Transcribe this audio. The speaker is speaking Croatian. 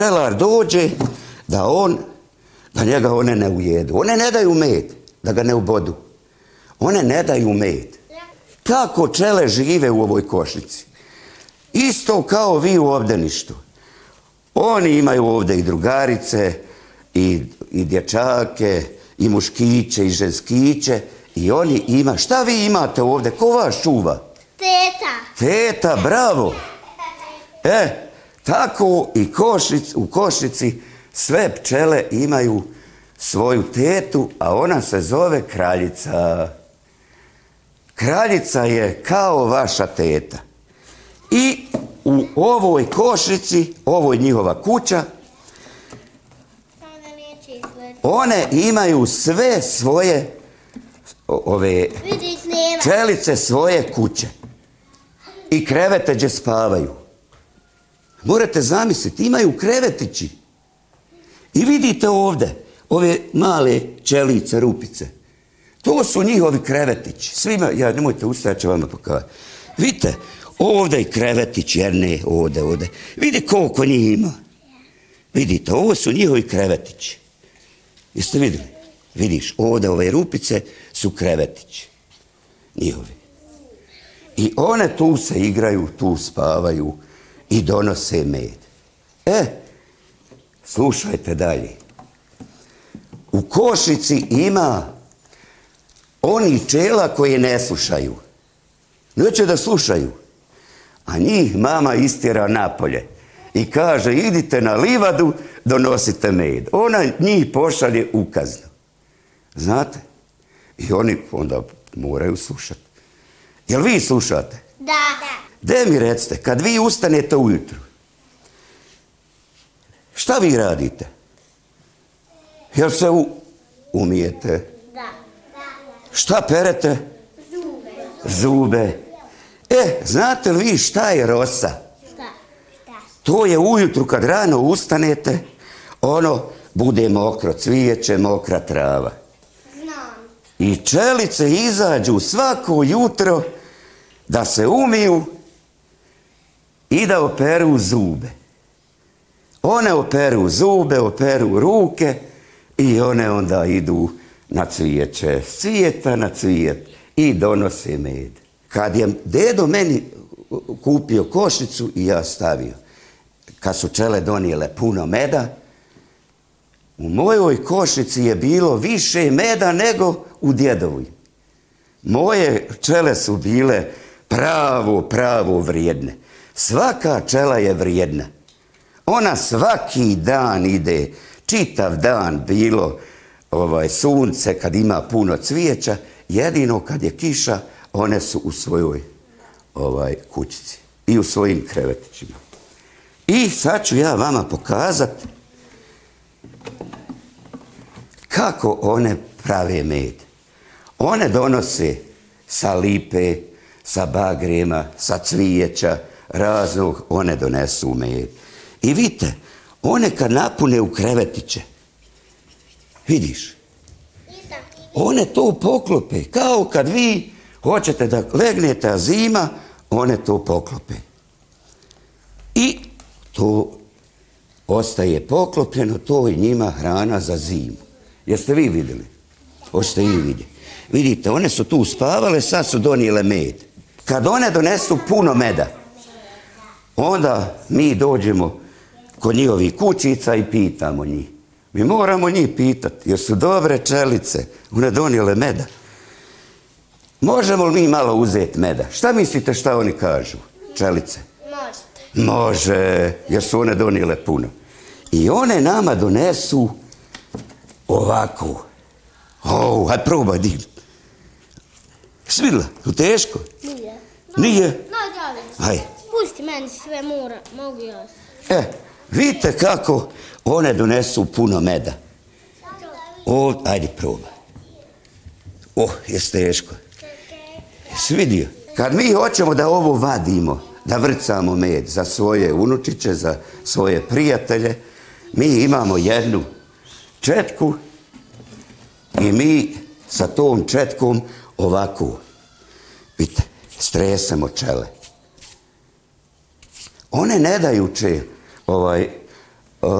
Pčelar dođe da njega one ne ujedu. One ne daju med, da ga ne ubodu. One ne daju med. Kako pčele žive u ovoj košnici? Isto kao vi u obdaništu. Oni imaju ovdje i drugarice, i dječake, i muškiće, i ženskiće. I oni ima. Šta vi imate ovdje? Ko vas čuva? Teta. Teta, bravo. Tako i u košnici sve pčele imaju svoju tetu, a ona se zove kraljica. Kraljica je kao vaša teta. I u ovoj košnici, ovo je njihova kuća, one imaju sve svoje pčelice svoje kuće. I krevete gdje spavaju. Morate zamisliti, imaju krevetići. I vidite ovdje, ove male pčelice, rupice. To su njihovi krevetići. Svima, nemojte ustati, ja ću vama pokazati. Vidite, ovdje je krevetić, jer ne, ovdje. Vidite koliko njih ima. Vidite, ovo su njihovi krevetići. Jeste vidjeli? Vidiš, ovdje ove rupice su krevetići. Njihovi. I one tu se igraju, tu spavaju i donose med. Slušajte dalje. U košnici ima onih pčela koje ne slušaju. Neće da slušaju. A njih mama istjera napolje i kaže idite na livadu, donosite med. Ona njih pošalje ukazno. Znate? I oni onda moraju slušati. Jel vi slušate? Da. De mi recite, kad vi ustanete ujutru, šta vi radite? Jel se umijete? Da. Šta perete? Zube. Znate li vi šta je rosa? Šta? To je ujutru kad rano ustanete, ono bude mokro cvijeće, mokra trava. Znam. I pčelice izađu svako jutro da se umiju i da operu zube. One operu zube, operu ruke i one onda idu na cvijeće, s cvijeta na cvijet i donose med. Kad je dedo meni kupio košnicu i ja stavio, kad su pčele donijele puno meda, u mojoj košnici je bilo više meda nego u djedovoj. Moje pčele su bile pravo vrijedne. Svaka pčela je vrijedna. Ona svaki dan ide, čitav dan bilo sunce kad ima puno cvijeća, jedino kad je kiša, one su u svojoj kućici i u svojim krevetićima. I sad ću ja vama pokazati kako one prave med. One donose sa lipe, sa bagrema, sa cvijeća, raznog, one donesu med. I vidite, one kad napune u krevetiće, vidiš, one to poklope, kao kad vi hoćete da legnete, a zima, one to poklope. I to ostaje poklopljeno, to je njima hrana za zimu. Jeste vi vidjeli? Hoćete i vi vidjeti. Vidite, one su tu spavale, sad su donijele med. Kad one donesu puno meda, onda mi dođemo kod njihovih kućica i pitamo njih. Mi moramo njih pitati, jer su dobre pčelice, one donijele meda. Možemo li mi malo uzeti meda? Šta mislite šta oni kažu, pčelice? Možete. Može, jer su one donijele puno. I one nama donesu ovako. Hajde probaj dim. Svidla, u teško? Nije. Nije? Hajde. Pusti meni sve mogu ja. Vidite kako one donesu puno meda. Ajde probaj. Je teško. Jesi vidio? Kad mi hoćemo da ovo vadimo, da vrcamo med za svoje unučiće, za svoje prijatelje, mi imamo jednu četku i mi sa tom četkom ovako, vidite, stresemo pčele. One ne daju